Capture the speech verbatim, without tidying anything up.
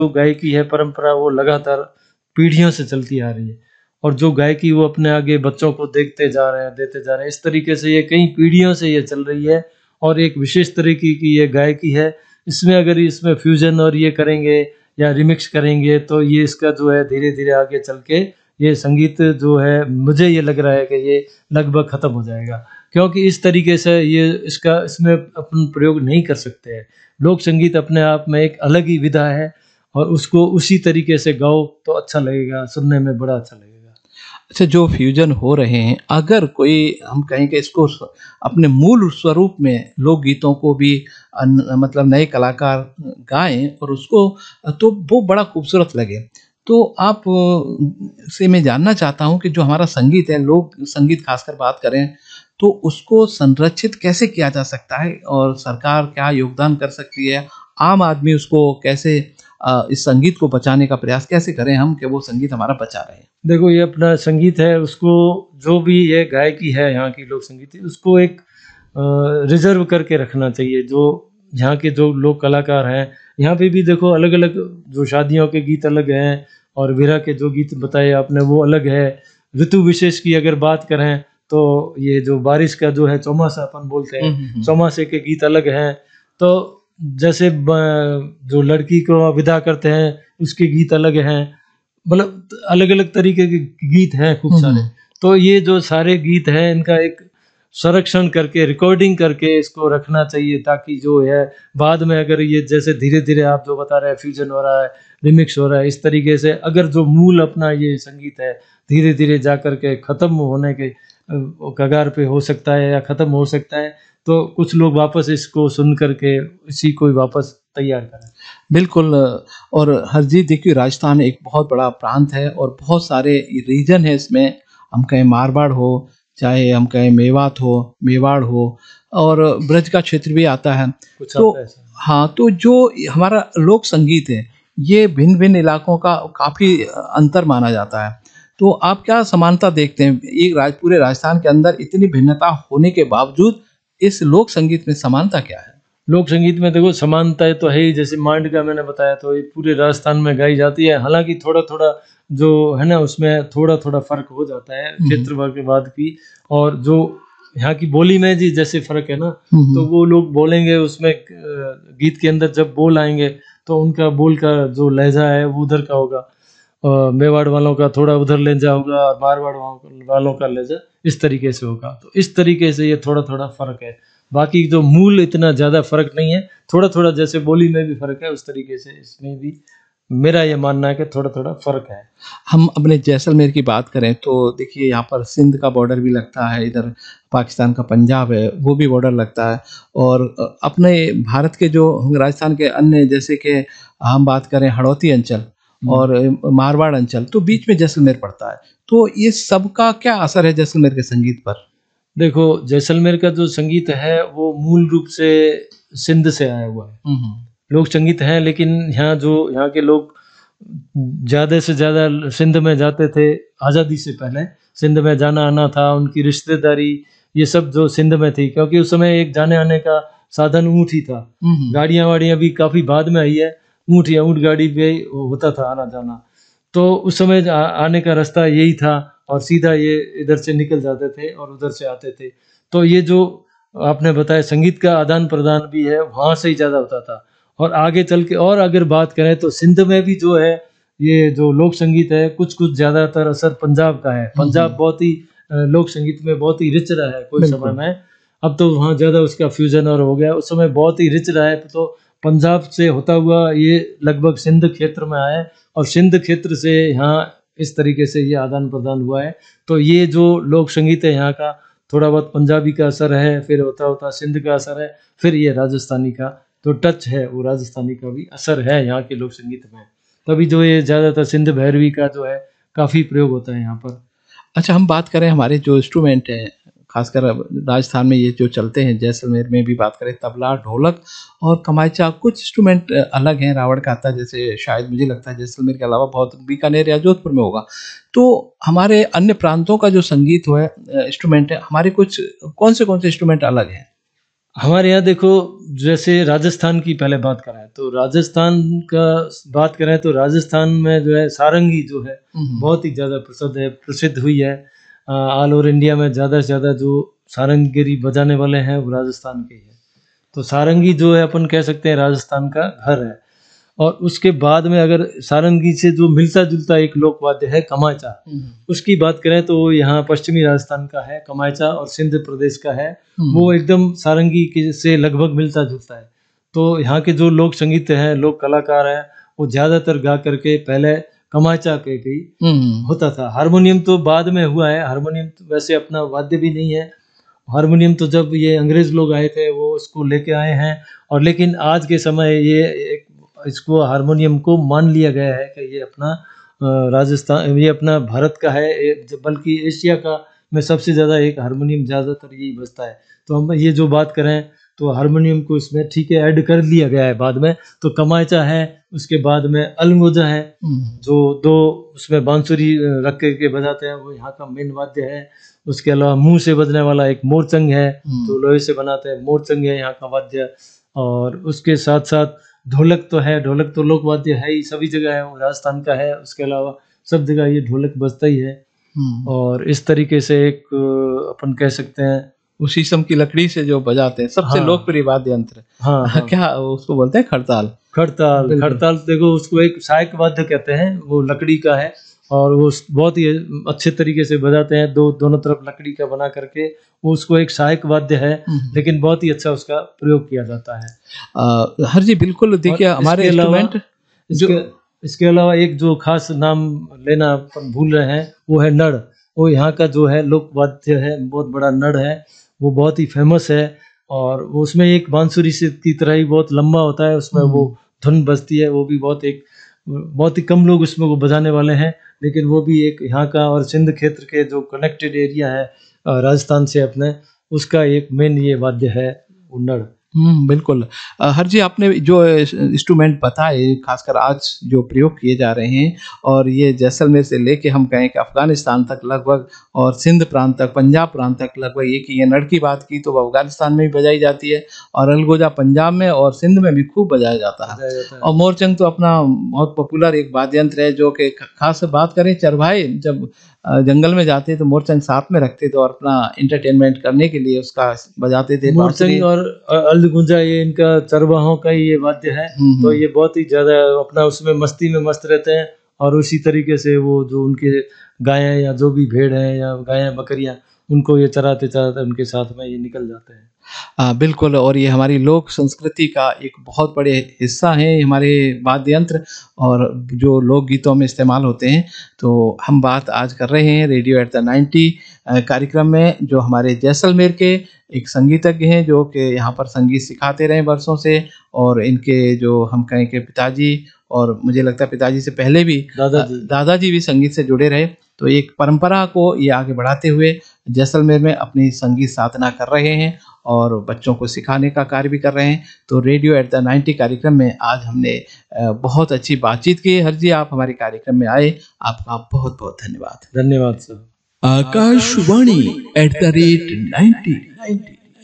जो गायकी है परंपरा वो लगातार पीढ़ियों से चलती आ रही है और जो गायकी वो अपने आगे बच्चों को देखते जा रहे हैं, देते जा रहे हैं। इस तरीके से ये कई पीढ़ियों से ये चल रही है और एक विशेष तरीके की ये गायकी है। इसमें अगर इसमें फ्यूजन और ये करेंगे या रिमिक्स करेंगे तो ये इसका जो है धीरे-धीरे आगे चल के ये संगीत जो है मुझे ये लग रहा है कि ये लगभग खत्म हो जाएगा। क्योंकि इस तरीके से ये इसका इसमें अपन प्रयोग नहीं कर सकते हैं। लोक संगीत अपने आप में एक अलग ही विधा है और उसको उसी तरीके से गाओ तो अच्छा लगेगा, सुनने में बड़ा अच्छा लगेगा। अच्छा, जो फ्यूजन हो रहे हैं, अगर कोई हम कहें कि इसको स अपने मूल स्वरूप में लोकगीतों को भी अन मतलब नए कलाकार गाएँ और उसको तो वो बड़ा खूबसूरत लगे। तो आप अ, से मैं जानना चाहता हूँ कि जो हमारा संगीत है, लोक संगीत खासकर बात करें, तो उसको संरक्षित कैसे किया जा सकता है और सरकार क्या योगदान कर सकती है? आम आदमी उसको कैसे अ, इस संगीत को बचाने का प्रयास कैसे करें हम कि वो संगीत हमारा बचा रहे? देखो ये अपना संगीत है उसको जो भी ये गायकी है यहाँ की लोक संगीत है उसको एक अ, रिज़र्व करके रखना चाहिए। जो यहाँ के जो लोक कलाकार हैं, यहाँ पे भी देखो अलग-अलग जो शादियों के गीत अलग हैं और विरह के जो गीत बताए आपने वो अलग है। ऋतु विशेष की अगर बात करें तो ये जो बारिश का जो है चौमासा अपन बोलते हुँ, हैं, हुँ, हुँ। चौमासे के गीत अलग हैं। तो जैसे ब जो लड़की को विदा करते हैं उसके गीत अलग हैं। मतलब अलग-अलग तरीके के गीत हैं खूब हुँ, सारे। हुँ। तो ये जो सारे गीत हैं इनका एक संरक्षण करके रिकॉर्डिंग करके इसको रखना चाहिए ताकि जो है बाद में अगर ये जैसे धीरे-धीरे आप जो बता रहे हैं फ्यूजन हो रहा है, रिमिक्स हो रहा है, इस तरीके से अगर जो मूल अपना ये संगीत है धीरे-धीरे जा कर के ख़त्म होने के अ, कगार पे हो सकता है या ख़त्म हो सकता है, तो कुछ लोग वापस इसको सुन कर के इसी को वापस तैयार करें। बिल्कुल। और हरजीत देखिए, राजस्थान एक बहुत बड़ा प्रांत है और बहुत सारे रीजन है इसमें। हम कहें मारवाड़ हो, चाहे हम कहें मेवात हो, मेवाड़ हो और ब्रज का क्षेत्र भी आता है। कुछ तो आता है ऐसा। हाँ, तो जो हमारा लोक संगीत है, ये भिन्न-भिन्न इलाकों का काफ़ी अंतर माना जाता है। तो आप क्या समानता देखते हैं? एक राज पूरे राजस्थान के अंदर इतनी भिन्नता होने के बावजूद इस लोक संगीत में समानता क्या है? लोक संगीत में देखो समानताएँ तो है ही, जैसे मांड का मैंने बताया तो ये पूरे राजस्थान में गाई जाती है। हालाँकि थोड़ा-थोड़ा जो है ना उसमें थोड़ा-थोड़ा फ़र्क हो जाता है हुँ, हुँ। क्षेत्र के बाद भी और जो यहाँ की बोली में जी जैसे फ़र्क है ना, हुँ, तो हुँ। वो लोग बोलेंगे उसमें अ, गीत के अंदर जब बोल आएँगे तो उनका बोल का जो लहज़ा है वो उधर का होगा। अ, मेवाड़ वालों का थोड़ा उधर लहज़ा होगा और मारवाड़ वालों वालों का लहज़ा इस तरीके से होगा। तो इस तरीके से ये थोड़ा-थोड़ा फ़र्क है। बाकी जो मूल इतना ज़्यादा फ़र्क नहीं है, थोड़ा-थोड़ा जैसे बोली में भी फ़र्क है, उस तरीके से इसमें भी मेरा ये मानना है कि थोड़ा-थोड़ा फ़र्क है। हम अपने जैसलमेर की बात करें तो देखिए, यहाँ पर सिंध का बॉर्डर भी लगता है, इधर पाकिस्तान का पंजाब है वो भी बॉर्डर लगता है। और अ, अपने भारत के जो राजस्थान के अन्य जैसे कि हम बात करें हड़ौती अंचल हुँ। और अ, मारवाड़ अंचल, तो बीच में जैसलमेर पड़ता है। तो ये सबका क्या असर है जैसलमेर के संगीत पर? देखो, जैसलमेर का जो संगीत है, वो मूल रूप से सिंध से आया हुआ है। हुँ, हुँ। लोक संगीत हैं लेकिन यहाँ जो यहाँ के लोग ज़्यादा से ज़्यादा ल सिंध में जाते थे, आज़ादी से पहले। सिंध में जाना-आना था, उनकी रिश्तेदारी, ये सब जो सिंध में थी क्योंकि उस समय एक जाने-आने का साधन ऊँट ही था। हुँ, हुँ। गाड़ियाँ-वाड़ियाँ भी काफ़ी बाद में आई है, ऊँट या ऊँट गाड़ी पे होता था आना-जाना। तो उस समय आ आने का रास्ता यही था और सीधा ये इधर से निकल जाते थे और उधर से आते थे। तो ये जो आपने बताया संगीत का आदान-प्रदान भी है, वहाँ से ही ज़्यादा होता था। और आगे चल के और अगर बात करें तो सिंध में भी जो है, ये जो लोक संगीत है, कुछ-कुछ ज़्यादातर असर पंजाब का है। हुँ, पंजाब हुँ। बहुत ही अ, लोक संगीत में बहुत ही रिच रहा है कोई समय बिल्कुल। में। अब तो वहाँ ज़्यादा उसका फ्यूज़न और हो गया, उस समय बहुत ही रिच रहा है, तो पंजाब से होता हुआ ये लगभग सिंध क्षेत्र में आया है और सिंध क्षेत्र से यहाँ इस तरीके से ये आदान-प्रदान हुआ है। तो ये जो लोक संगीत है यहाँ का, थोड़ा बहुत पंजाबी का असर है, फिर होता-होता सिंध का असर है, फिर ये राजस्थानी का तो टच है, वो राजस्थानी का भी असर है यहाँ के लोक संगीत में। तभी जो ये ज़्यादातर सिंध भैरवी का जो है, काफ़ी प्रयोग होता है यहाँ पर। अच्छा, हम बात करें हमारे जो इंस्ट्रूमेंट हैं, ख़ासकर अब राजस्थान में ये जो चलते हैं, जैसलमेर में भी बात करें तबला, ढोलक और कमाइचा, कुछ इंस्ट्रूमेंट अ, अलग हैं, रावण का आता है जैसे शायद मुझे लगता है जैसलमेर के अलावा बहुत बीकानेर या जोधपुर में होगा। तो हमारे अन्य प्रांतों का जो संगीत हो है अ, इंस्ट्रूमेंट है, हमारे कुछ कौन से-कौन से इंस्ट्रूमेंट अलग हैं? हमारे यहाँ देखो, जैसे राजस्थान की पहले बात करें तो राजस्थान का बात करें तो राजस्थान में जो है सारंगी जो है बहुत ही ज़्यादा प्रसिद्ध है प्रसिद्ध हुई है। ऑल ओवर इंडिया में ज़्यादा से ज़्यादा जो सारंगीरी बजाने वाले हैं वो राजस्थान के ही है। तो सारंगी जो है अपन कह सकते हैं राजस्थान का घर है। और उसके बाद में अगर सारंगी से जो मिलता जुलता एक लोक वाद्य है कमाचा, उसकी बात करें तो यहाँ पश्चिमी राजस्थान का है कमाचा और सिंध प्रदेश का है, वो एकदम सारंगी के से लगभग मिलता जुलता है। तो यहाँ के जो लोक संगीत हैं, लोक कलाकार हैं, वो ज़्यादातर गा करके पहले कमाचा के भी होता था। हारमोनियम तो बाद में हुआ है, हारमोनियम तो वैसे अपना वाद्य भी नहीं है। हारमोनियम तो जब ये अंग्रेज लोग आए थे वो उसको लेके आए हैं, और लेकिन आज के समय ये एक इसको हारमोनियम को मान लिया गया है कि ये अपना राजस्थान, ये अपना भारत का है, बल्कि एशिया का में सबसे ज़्यादा एक हारमोनियम ज़्यादातर यही बजता है। तो हम ये जो बात करें तो हारमोनियम को इसमें ठीक है ऐड कर लिया गया है बाद में। तो कमाचा है, उसके बाद में अलगोजा है जो दो उसमें बांसुरी रख के बजाते हैं, वो यहाँ का मेन वाद्य है। उसके अलावा मुंह से बजने वाला एक मोरचंग है जो लोहे से बनाते हैं, मोरचंग है यहाँ का वाद्य। और उसके साथ साथ ढोलक तो है, ढोलक तो लोक वाद्य है ही, सभी जगह है, वो राजस्थान का है। उसके अलावा सब जगह ये ढोलक बजता ही है। और इस तरीके से एक अपन कह सकते हैं वो शीशम की लकड़ी से जो बजाते हैं सबसे हाँ, लोकप्रिय वाद्य यंत्र। हाँ, हाँ, क्या उसको बोलते हैं? खड़ताल। खड़ताल खड़ताल देखो, उसको एक सहायक वाद्य कहते हैं, वो लकड़ी का है और वो बहुत ही अच्छे तरीके से बजाते हैं। दो दोनों तरफ लकड़ी का बना करके वो उसको एक सहायक वाद्य है, लेकिन बहुत ही अच्छा उसका प्रयोग किया जाता है। आ, हर जी बिल्कुल, देखिए हमारे इंस्ट्रूमेंट इसके, इसके अलावा एक जो खास नाम लेना अपन भूल रहे हैं वो है नड़। वो यहाँ का जो है लोक वाद्य है, बहुत बड़ा नड़ है, वो बहुत ही फेमस है। और उसमें एक बांसुरी से की तरह ही बहुत लंबा होता है, उसमें वो धुन बजती है। वो भी बहुत एक बहुत ही कम लोग उसमें वो बजाने वाले हैं, लेकिन वो भी एक यहाँ का और सिंध क्षेत्र के जो कनेक्टेड एरिया है राजस्थान से अपने, उसका एक मेन ये वाद्य है नड़। हम्म बिल्कुल। हर जी आपने जो इंस्ट्रूमेंट बताए खासकर आज जो प्रयोग किए जा रहे हैं, और ये जैसलमेर से लेके हम कहें कि अफगानिस्तान तक लगभग, और सिंध प्रांत तक, पंजाब प्रांत तक लगभग, ये कि ये नड़ की बात की तो अफगानिस्तान में भी बजाई जाती है, और अलगोजा पंजाब में और सिंध में भी खूब बजाया जाता है, है। और मोरचंग तो अपना बहुत पॉपुलर एक वाद्य यंत्र है, जो कि खास बात करें चरवाहे जब जंगल में जाते तो मोरचंग साथ में रखते थे और अपना एंटरटेनमेंट करने के लिए उसका बजाते थे। मोरचंग और अलगुंजा ये इनका चरवाहों का ही ये वाद्य है। तो ये बहुत ही ज्यादा अपना उसमें मस्ती में मस्त रहते हैं, और उसी तरीके से वो जो उनके गायें या जो भी भेड़ हैं या गायें बकरियां, उनको ये चराते चराते उनके साथ में ये निकल जाते हैं। आ, बिल्कुल। और ये हमारी लोक संस्कृति का एक बहुत बड़े हिस्सा है हमारे वाद्य यंत्र, और जो लोक गीतों में इस्तेमाल होते हैं। तो हम बात आज कर रहे हैं रेडियो एट द नाइन्टी कार्यक्रम में, जो हमारे जैसलमेर के एक संगीतज्ञ हैं, जो कि यहाँ पर संगीत सिखाते रहे वर्षों से, और इनके जो हम कहें कि पिताजी, और मुझे लगता है पिताजी से पहले भी दादाजी दादाजी भी संगीत से जुड़े रहे। तो एक परंपरा को ये आगे बढ़ाते हुए जैसलमेर में अपनी संगीत साधना कर रहे हैं और बच्चों को सिखाने का कार्य भी कर रहे हैं। तो रेडियो एट द नाइन्टी कार्यक्रम में आज हमने बहुत अच्छी बातचीत की। हर जी आप हमारे कार्यक्रम में आए, आपका बहुत बहुत धन्यवाद। धन्यवाद sir. Akashvani at the rate ninety ninety.